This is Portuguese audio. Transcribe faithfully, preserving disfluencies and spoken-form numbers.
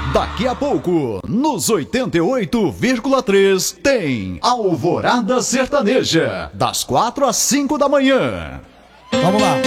Daqui a pouco, nos oitenta e oito vírgula três, tem Alvorada Sertaneja, das quatro às cinco da manhã. Vamos lá.